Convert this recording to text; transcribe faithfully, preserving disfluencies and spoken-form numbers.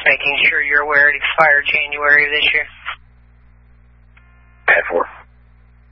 making sure you're aware it expired January of this year. ten four.